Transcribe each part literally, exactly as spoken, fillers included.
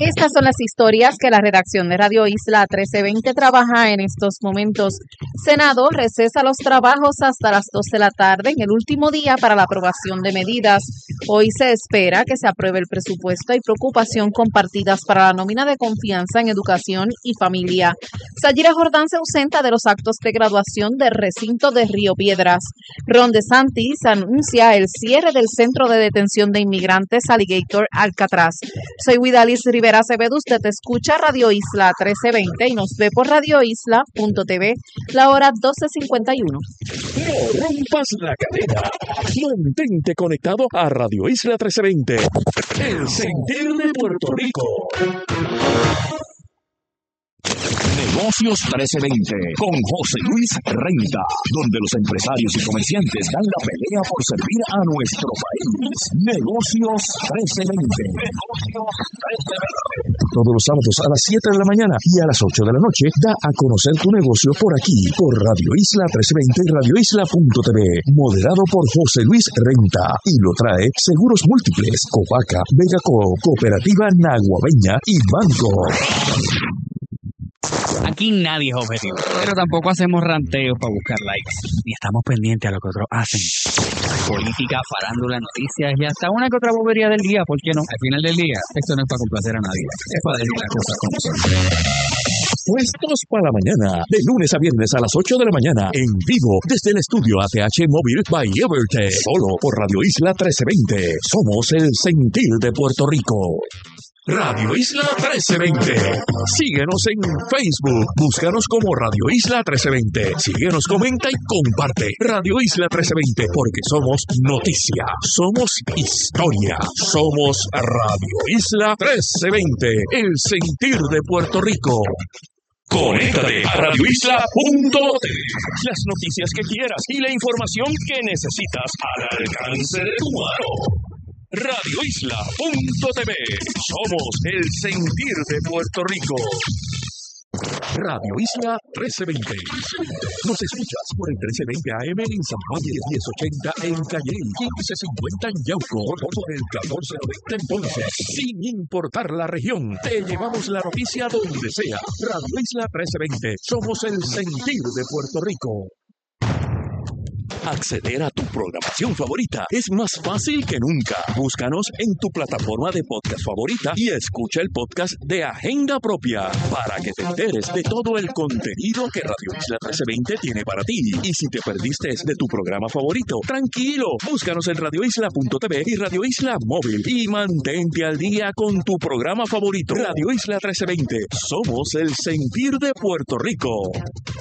Estas son las historias que la redacción de Radio Isla trece veinte trabaja en estos momentos. Senado recesa los trabajos hasta las dos de la tarde en el último día para la aprobación de medidas. Hoy se espera que se apruebe el presupuesto y preocupación compartidas para la nómina de confianza en educación y familia. Sayira Jordán se ausenta de los actos de graduación del recinto de Río Piedras. Ron DeSantis anuncia el cierre del centro de detención de inmigrantes Alligator Alcatraz. Soy Widalis Rivera Acevedo, usted escucha Radio Isla trece veinte y nos ve por radio isla punto t v, la hora doce cincuenta y uno. No rompas la cadena. Mantente conectado a Radio Isla trece veinte, el sentir de Puerto Rico. Negocios trece veinte con José Luis Renta, donde los empresarios y comerciantes dan la pelea por servir a nuestro país. Negocios trece veinte. Negocios trece veinte. Todos los sábados a las siete de la mañana y a las ocho de la noche da a conocer tu negocio por aquí, por Radio Isla trece veinte y radio isla punto t v. Moderado por José Luis Renta y lo trae Seguros Múltiples, Copaca, Vegaco, Cooperativa Naguabeña y Banco. Aquí nadie es objetivo, pero tampoco hacemos ranteos para buscar likes, ni estamos pendientes a lo que otros hacen. Política, farándula, noticias y hasta una que otra bobería del día, ¿por qué no? Al final del día, esto no es para complacer a nadie, es para decir las cosas como son. Puestos para la mañana, de lunes a viernes a las ocho de la mañana, en vivo, desde el estudio A T H Móvil by Evertech, solo por Radio Isla trece veinte. Somos el sentir de Puerto Rico. Radio Isla trece veinte. Síguenos en Facebook. Búscanos como Radio Isla trece veinte. Síguenos, comenta y comparte. Radio Isla trece veinte, porque somos noticia, somos historia, somos Radio Isla trece veinte, el sentir de Puerto Rico. Conéctate a radio isla punto t v. Las noticias que quieras y la información que necesitas al alcance de tu mano. radio isla punto t v. Somos el sentir de Puerto Rico. Radio Isla trece veinte. Nos escuchas por el trece veinte A M en San Juan y el diez ochenta en Calley, quince cincuenta en Yauco, o por el catorce noventa en Ponce. Sin importar la región, te llevamos la noticia donde sea. Radio Isla trece veinte. Somos el sentir de Puerto Rico. Acceder a tu programación favorita es más fácil que nunca. Búscanos en tu plataforma de podcast favorita y escucha el podcast de Agenda Propia para que te enteres de todo el contenido que Radio Isla trece veinte tiene para ti. Y si te perdiste de tu programa favorito, tranquilo, búscanos en radio isla punto t v y Radio Isla Móvil y mantente al día con tu programa favorito. Radio Isla trece veinte. Somos el sentir de Puerto Rico.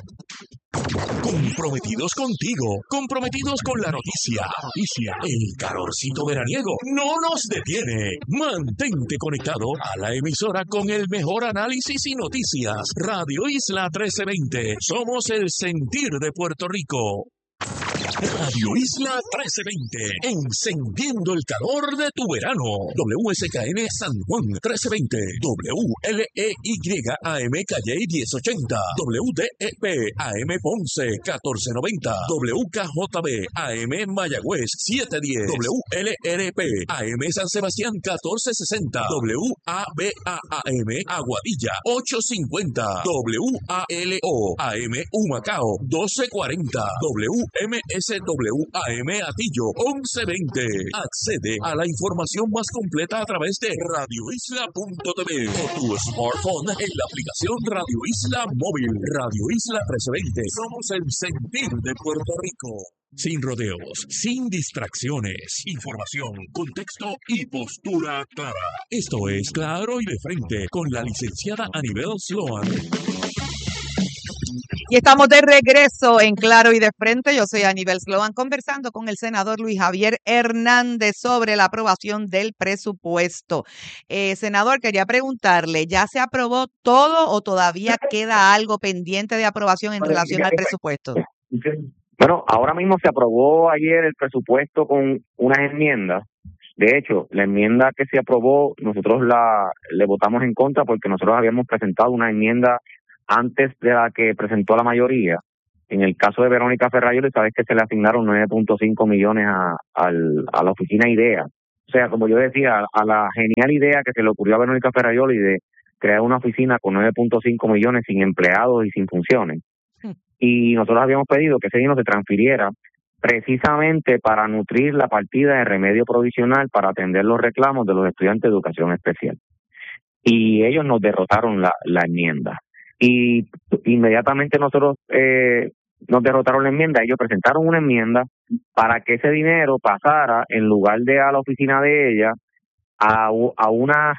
Comprometidos contigo, comprometidos con la noticia. Noticia, el calorcito veraniego no nos detiene. Mantente conectado a la emisora con el mejor análisis y noticias. Radio Isla trece veinte. Somos el sentir de Puerto Rico. Radio Isla trece veinte, encendiendo el calor de tu verano. W S K N San Juan trece veinte, W L E Y A M Calle diez ochenta, W D E P A M Ponce catorce noventa, W K J B A M Mayagüez setecientos diez, W L R P A M San Sebastián catorce sesenta, W A B A A M Aguadilla ochocientos cincuenta, W A L O A M Humacao doce cuarenta, W M S W A M Atillo once veinte. Accede a la información más completa a través de radio isla punto t v o tu smartphone en la aplicación Radio Isla Móvil. Radio Isla trece veinte. Somos el sentir de Puerto Rico. Sin rodeos, sin distracciones, información, contexto y postura clara. Esto es Claro y de Frente con la licenciada Anibel Sloan. Y estamos de regreso en Claro y de Frente. Yo soy Anibel Sloan conversando con el senador Luis Javier Hernández sobre la aprobación del presupuesto. Eh, senador, quería preguntarle, ¿ya se aprobó todo o todavía queda algo pendiente de aprobación en relación al presupuesto? Bueno, ahora mismo se aprobó ayer el presupuesto con unas enmiendas. De hecho, la enmienda que se aprobó, nosotros la le votamos en contra porque nosotros habíamos presentado una enmienda antes de la que presentó la mayoría. En el caso de Verónica Ferrayoli, sabes que se le asignaron nueve punto cinco millones a, a, a la oficina IDEA. O sea, como yo decía, a la genial idea que se le ocurrió a Verónica Ferraioli de crear una oficina con nueve punto cinco millones sin empleados y sin funciones. Hmm. Y nosotros habíamos pedido que ese dinero se transfiriera precisamente para nutrir la partida de remedio provisional para atender los reclamos de los estudiantes de educación especial. Y ellos nos derrotaron la, la enmienda. Y inmediatamente nosotros eh, nos derrotaron la enmienda, ellos presentaron una enmienda para que ese dinero pasara, en lugar de a la oficina de ella, a, a una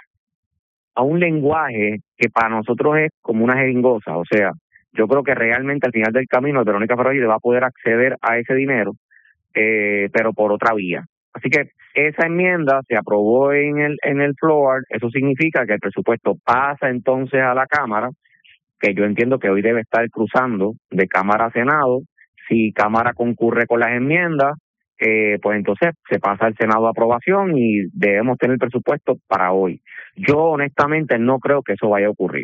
a un lenguaje que para nosotros es como una jeringosa. O sea, yo creo que realmente al final del camino Verónica Ferraioli va a poder acceder a ese dinero, eh, pero por otra vía. Así que esa enmienda se aprobó en el en el floor. Eso significa que el presupuesto pasa entonces a la Cámara, que yo entiendo que hoy debe estar cruzando de Cámara a Senado. Si Cámara concurre con las enmiendas, eh, pues entonces se pasa al Senado a aprobación y debemos tener el presupuesto para hoy. Yo honestamente no creo que eso vaya a ocurrir.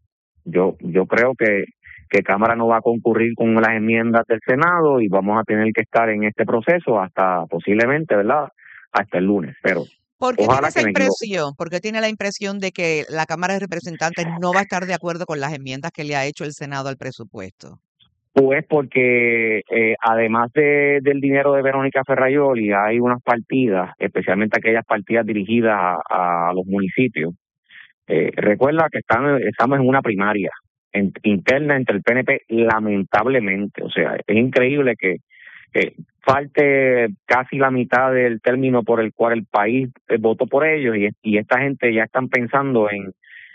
Yo yo creo que que Cámara no va a concurrir con las enmiendas del Senado y vamos a tener que estar en este proceso hasta posiblemente, ¿verdad?, hasta el lunes. Pero ¿por qué ojalá tiene esa que me equivoque. impresión? ¿Por qué tiene la impresión de que la Cámara de Representantes no va a estar de acuerdo con las enmiendas que le ha hecho el Senado al presupuesto? Pues porque eh, además de, del dinero de Verónica Ferraioli, hay unas partidas, especialmente aquellas partidas dirigidas a, a los municipios. Eh, recuerda que están, estamos en una primaria en, interna entre el P N P, lamentablemente. O sea, es increíble que, que falte casi la mitad del término por el cual el país eh, votó por ellos y, y esta gente ya están pensando en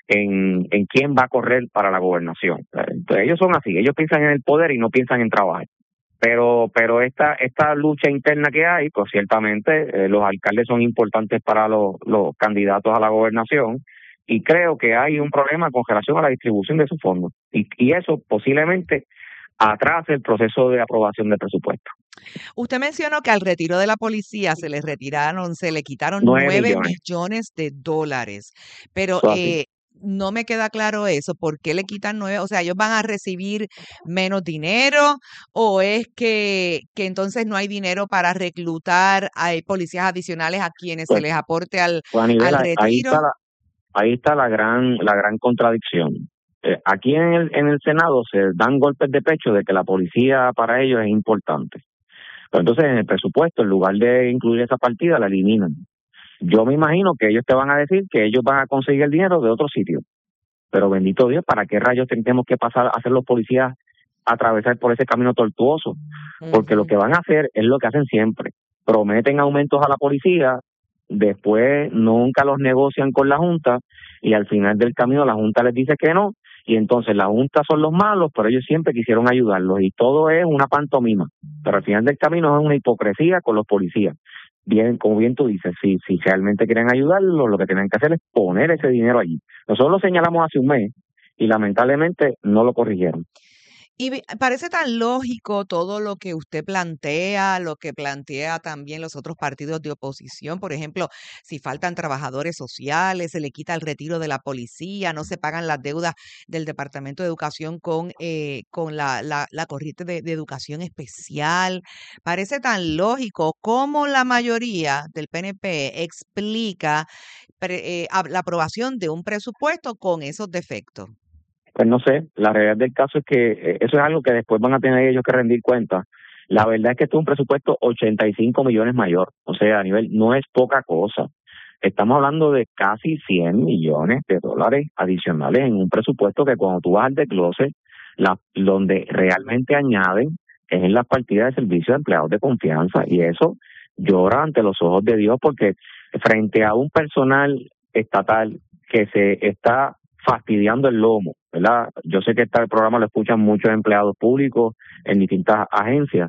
En, en quién va a correr para la gobernación. Entonces, ellos son así, ellos piensan en el poder y no piensan en trabajar. Pero pero esta esta lucha interna que hay, pues ciertamente eh, los alcaldes son importantes para los, los candidatos a la gobernación y creo que hay un problema con relación a la distribución de sus fondos y, y eso posiblemente atrase el proceso de aprobación del presupuesto. Usted mencionó que al retiro de la policía se le retiraron, se le quitaron Nueve nueve millones. millones de dólares, pero Eso así. eh, no me queda claro eso. ¿Por qué le quitan nueve? O sea, ¿ellos van a recibir menos dinero o es que, que entonces no hay dinero para reclutar a policías adicionales a quienes se Pues, les aporte al, pues a nivel, al ahí- ahí está retiro? la, ahí está la gran la gran contradicción. Eh, aquí en el en el Senado se dan golpes de pecho de que la policía para ellos es importante. Pero entonces en el presupuesto, en lugar de incluir esa partida, la eliminan. Yo me imagino que ellos te van a decir que ellos van a conseguir el dinero de otro sitio. Pero bendito Dios, ¿para qué rayos tenemos que pasar a hacer los policías atravesar por ese camino tortuoso? Porque lo Ujú. que van a hacer es lo que hacen siempre. Prometen aumentos a la policía, después nunca los negocian con la Junta y al final del camino la Junta les dice que no y entonces la Junta son los malos, pero ellos siempre quisieron ayudarlos y todo es una pantomima. Pero al final del camino es una hipocresía con los policías. Bien, como bien tú dices, si, si realmente quieren ayudarlos, lo que tienen que hacer es poner ese dinero allí. Nosotros lo señalamos hace un mes y lamentablemente no lo corrigieron. Y ve- parece tan lógico todo lo que usted plantea, lo que plantea también los otros partidos de oposición. Por ejemplo, si faltan trabajadores sociales, se le quita el retiro de la policía, no se pagan las deudas del Departamento de Educación con, eh, con la, la, la corriente de, de educación especial. Parece tan lógico como la mayoría del P N P explica pre- eh, a- la aprobación de un presupuesto con esos defectos. Pues no sé, la realidad del caso es que eh, eso es algo que después van a tener ellos que rendir cuenta. La verdad es que esto es un presupuesto ochenta y cinco millones mayor, o sea, a nivel no es poca cosa. Estamos hablando de casi cien millones de dólares adicionales en un presupuesto que cuando tú vas al desglose, la, donde realmente añaden es en las partidas de servicio de empleados de confianza y eso llora ante los ojos de Dios porque frente a un personal estatal que se está fastidiando el lomo, ¿verdad? Yo sé que este programa lo escuchan muchos empleados públicos en distintas agencias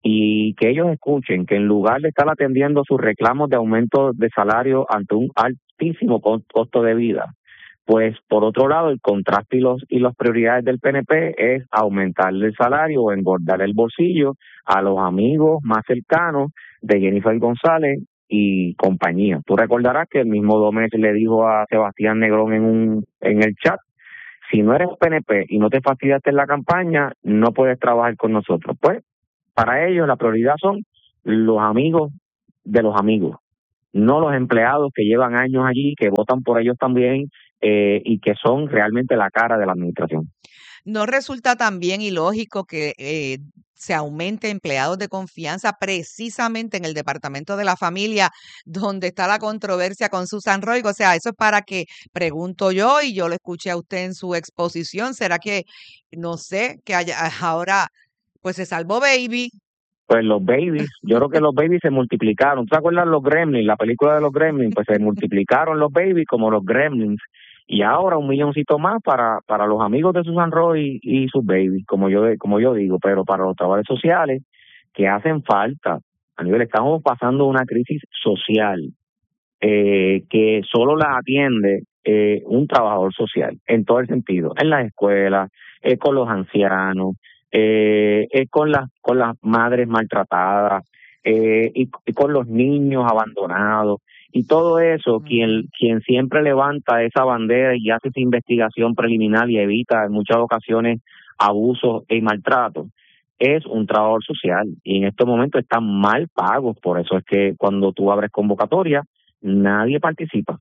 y que ellos escuchen que en lugar de estar atendiendo sus reclamos de aumento de salario ante un altísimo costo de vida, pues por otro lado el contraste y los y las prioridades del P N P es aumentarle el salario o engordar el bolsillo a los amigos más cercanos de Jennifer González y compañía. Tú recordarás que el mismo Domínguez le dijo a Sebastián Negrón en un en el chat, si no eres P N P y no te fastidiaste en la campaña, no puedes trabajar con nosotros. Pues para ellos la prioridad son los amigos de los amigos. no los empleados que llevan años allí, que votan por ellos también eh, y que son realmente la cara de la administración. ¿No resulta también ilógico que eh, se aumente empleados de confianza precisamente en el Departamento de la Familia, donde está la controversia con Susan Roig? O sea, eso es para que, pregunto yo, y yo lo escuché a usted en su exposición, ¿será que, no sé, que haya, ahora pues se salvó Baby? Pues los babies, yo creo que los babies se multiplicaron. ¿Tú te acuerdas los Gremlins, la película de los Gremlins? Pues se multiplicaron los babies como los Gremlins. Y ahora un milloncito más para para los amigos de Susan Roy y, y sus babies, como yo como yo digo, pero para los trabajadores sociales que hacen falta. A nivel, estamos pasando una crisis social eh, que solo la atiende eh, un trabajador social, en todo el sentido, en las escuelas, eh, con los ancianos, eh, eh, con las con las madres maltratadas eh, y, y con los niños abandonados y todo eso. Quien quien siempre levanta esa bandera y hace esa investigación preliminar y evita en muchas ocasiones abusos y maltratos es un trabajador social, y en estos momentos están mal pagos. Por eso es que cuando tú abres convocatoria nadie participa.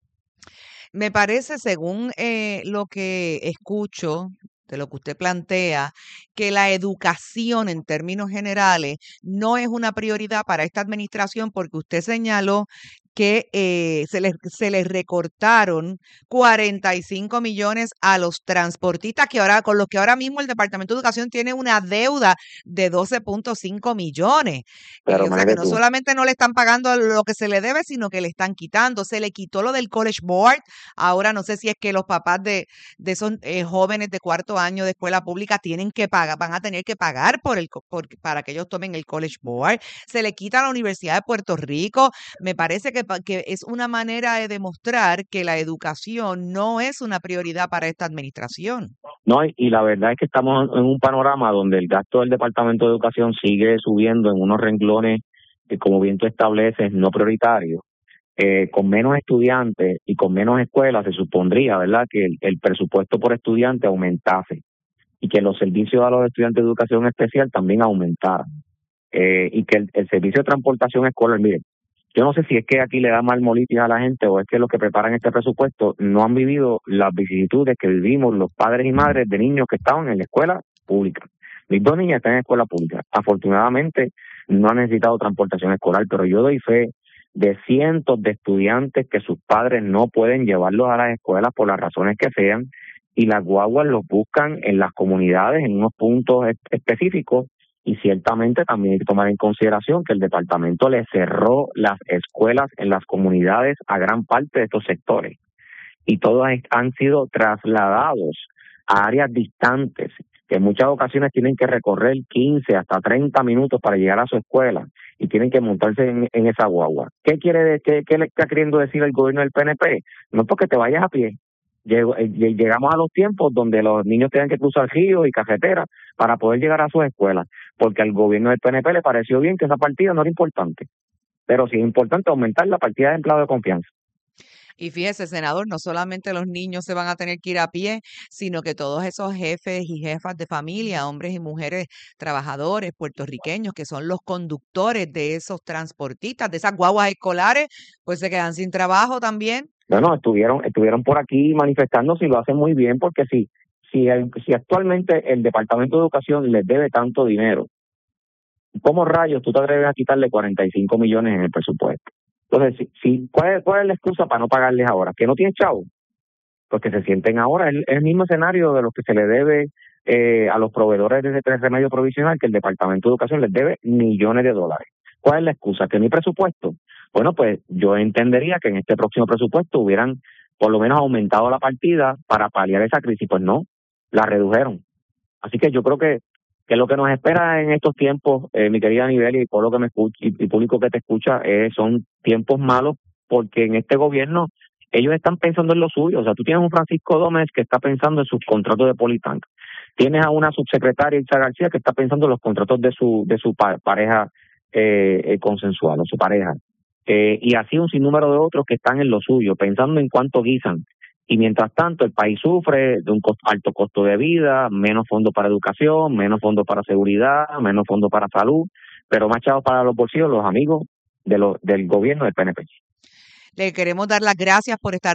Me parece, según eh, lo que escucho de lo que usted plantea, que la educación en términos generales no es una prioridad para esta administración, porque usted señaló que eh, se les, se les recortaron cuarenta y cinco millones a los transportistas, que ahora, con los que ahora mismo el Departamento de Educación tiene una deuda de doce punto cinco millones. Pero Eh, o sea que no tú. solamente no le están pagando lo que se le debe, sino que le están quitando. Se le quitó lo del College Board. Ahora no sé si es que los papás de, de esos eh, jóvenes de cuarto año de escuela pública tienen que pagar, van a tener que pagar por el, por, para que ellos tomen el College Board. Se le quita a la Universidad de Puerto Rico. Me parece que que es una manera de demostrar que la educación no es una prioridad para esta administración. No, y, y la verdad es que estamos en un panorama donde el gasto del Departamento de Educación sigue subiendo en unos renglones que, como bien tú estableces, no prioritarios. Eh, con menos estudiantes y con menos escuelas se supondría, ¿verdad?, que el, el presupuesto por estudiante aumentase y que los servicios a los estudiantes de educación especial también aumentaran. Eh, y que el, el servicio de transportación escolar, miren, yo no sé si es que aquí le da mal molitis a la gente o es que los que preparan este presupuesto no han vivido las vicisitudes que vivimos los padres y madres de niños que estaban en la escuela pública. Mis dos niñas están en escuela pública. Afortunadamente no han necesitado transportación escolar, pero yo doy fe de cientos de estudiantes que sus padres no pueden llevarlos a las escuelas por las razones que sean, y las guaguas los buscan en las comunidades en unos puntos específicos. Y ciertamente también hay que tomar en consideración que el departamento le cerró las escuelas en las comunidades a gran parte de estos sectores, y todos han sido trasladados a áreas distantes que en muchas ocasiones tienen que recorrer quince hasta treinta minutos para llegar a su escuela y tienen que montarse en, en esa guagua. ¿Qué quiere qué, qué le está queriendo decir el gobierno del P N P? No es porque te vayas a pie. Llegamos a los tiempos donde los niños tienen que cruzar ríos y carreteras para poder llegar a sus escuelas, porque al gobierno del P N P le pareció bien que esa partida no era importante, pero sí es importante aumentar la partida de empleado de confianza. Y fíjese, senador, no solamente los niños se van a tener que ir a pie, sino que todos esos jefes y jefas de familia, hombres y mujeres trabajadores puertorriqueños, que son los conductores de esos transportistas, de esas guaguas escolares, pues se quedan sin trabajo también. Bueno, estuvieron estuvieron por aquí manifestándose y lo hacen muy bien, porque si si el, si actualmente el Departamento de Educación les debe tanto dinero, ¿cómo rayos tú te atreves a quitarle cuarenta y cinco millones en el presupuesto? Entonces, si, si ¿cuál, es, ¿cuál es la excusa para no pagarles ahora? ¿Que no tienen chavo? Pues que se sienten ahora. Es el, el mismo escenario de los que se le debe eh, a los proveedores de ese remedio provisional, que el Departamento de Educación les debe millones de dólares. ¿Cuál es la excusa? ¿Que no hay presupuesto? Bueno, pues yo entendería que en este próximo presupuesto hubieran por lo menos aumentado la partida para paliar esa crisis. Pues no, la redujeron. Así que yo creo que que lo que nos espera en estos tiempos, eh, mi querida Niveli, y por lo que me escucha, y, y público que te escucha, eh, son tiempos malos, porque en este gobierno ellos están pensando en lo suyo. O sea, tú tienes un Francisco Gómez que está pensando en sus contratos de Politank. Tienes a una subsecretaria, Itza García, que está pensando en los contratos de su de su pa- pareja eh, eh, consensual, o su pareja. Eh, y así un sinnúmero de otros que están en lo suyo, pensando en cuánto guisan. Y mientras tanto, el país sufre de un costo, alto costo de vida, menos fondos para educación, menos fondos para seguridad, menos fondos para salud, pero más chavos para los bolsillos los amigos de lo, del gobierno del P N P. Le queremos dar las gracias por estar